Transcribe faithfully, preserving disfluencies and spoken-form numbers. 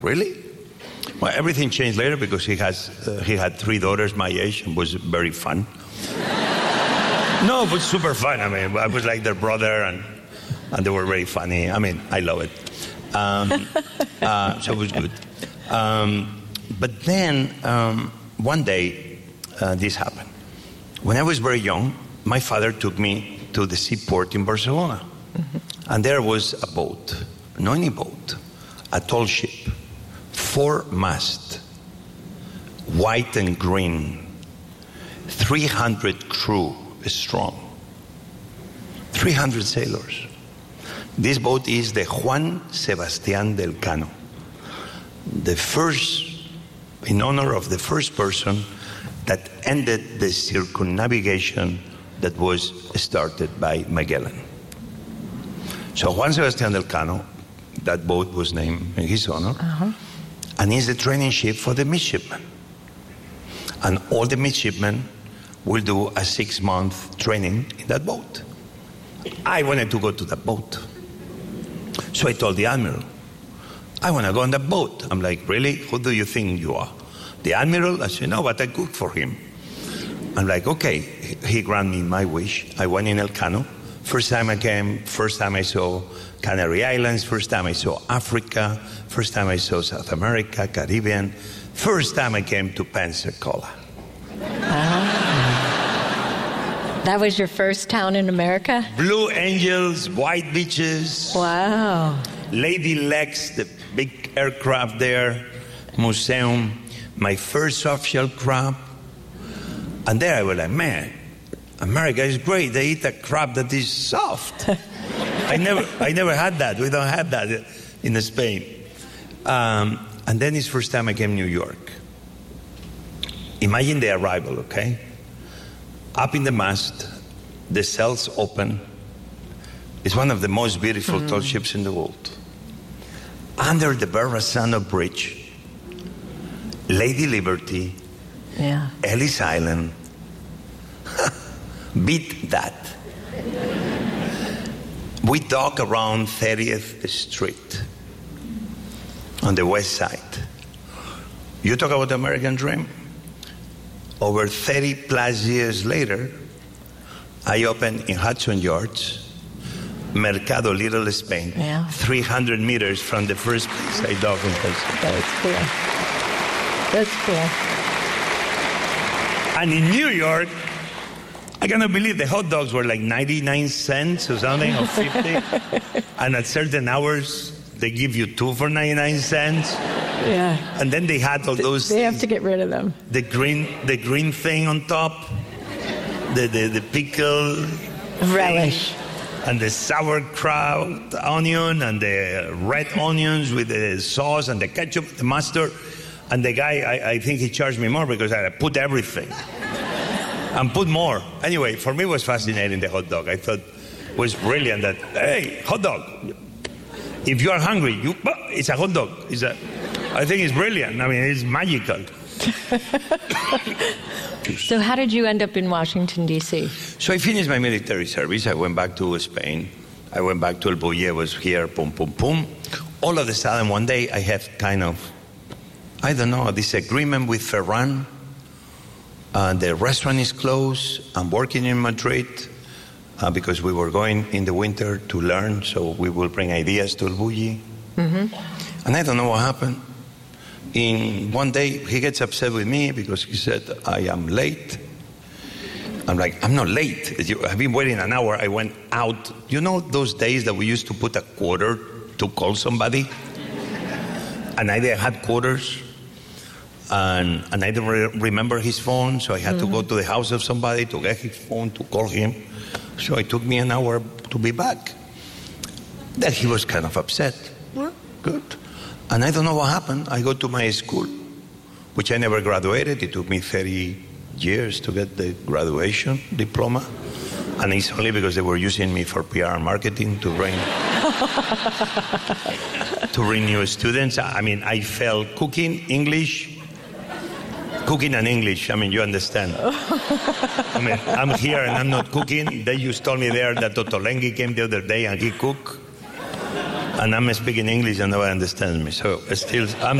Really? Well, everything changed later because he has uh, he had three daughters my age and was very fun. No, it was super fun. I mean, I was like their brother, and and they were very funny. I mean, I love it. Um, uh, so it was good. Um, but then um, one day, uh, this happened. When I was very young, my father took me to the seaport in Barcelona, mm-hmm. and there was a boat, not any boat, a tall ship. Four mast, white and green, three hundred crew strong, three hundred sailors. This boat is the Juan Sebastián del Cano, the first, in honor of the first person that ended the circumnavigation that was started by Magellan. So Juan Sebastián del Cano, that boat was named in his honor. Uh-huh. And it's the training ship for the midshipmen. And all the midshipmen will do a six-month training in that boat. I wanted to go to that boat. So I told the admiral, I want to go on that boat. I'm like, really? Who do you think you are? The admiral? I said, no, but I cooked for him. I'm like, okay. He granted me my wish. I went in Elcano. First time I came, first time I saw Canary Islands, first time I saw Africa, first time I saw South America, Caribbean, first time I came to Pensacola. Ah. That was your first town in America? Blue Angels, white beaches. Wow. Lady Lex, the big aircraft there, museum, my first soft-shell crab. And there I was like, man, America is great. They eat a crab that is soft. I never, I never had that. We don't have that in Spain. Um, and then it's first time I came to New York. Imagine the arrival, okay? Up in the mast, the cells open. It's one of the most beautiful mm. tall ships in the world. Under the Verrazano Bridge, Lady Liberty, yeah. Ellis Island, beat that. We dock around thirtieth Street on the west side. You talk about the American dream? Over thirty plus years later, I opened in Hudson Yards, Mercado Little Spain, yeah. three hundred meters from the first place I docked in Pensacola. That's cool. That's cool. And in New York, I cannot believe the hot dogs were like ninety-nine cents or something, or fifty. And at certain hours, they give you two for ninety-nine cents. Yeah. And then they had all those. They have to get rid of them. The green, the green thing on top, the the, the pickle relish, thing, and the sauerkraut onion, and the red onions with the sauce and the ketchup, the mustard. And the guy, I, I think he charged me more because I put everything. And put more. Anyway, for me it was fascinating, the hot dog. I thought it was brilliant that, hey, hot dog. If you are hungry, you, it's a hot dog. It's a, I think it's brilliant. I mean, it's magical. So how did you end up in Washington, D C? So I finished my military service. I went back to Spain. I went back to El Bulli. I was here, pum, pum, pum. All of a sudden, one day, I have kind of, I don't know, a disagreement with Ferran. Uh, the restaurant is closed. I'm working in Madrid uh, because we were going in the winter to learn, so we will bring ideas to El Bulli. Mm-hmm. And I don't know what happened. In one day, he gets upset with me because he said, I am late. I'm like, I'm not late. I've been waiting an hour. I went out. You know those days that we used to put a quarter to call somebody? And I had quarters. And, and I didn't re- remember his phone, so I had mm-hmm. to go to the house of somebody to get his phone to call him. So it took me an hour to be back. Then he was kind of upset. Well, good. And I don't know what happened. I go to my school, which I never graduated. It took me thirty years to get the graduation diploma. And it's only because they were using me for P R and marketing to bring, to bring new students. I mean, I failed cooking, English, Cooking and English, I mean, you understand. I mean, I'm here and I'm not cooking. They just told me there that Ottolenghi came the other day and he cooked. and I'm speaking English and nobody understands me. So still, I'm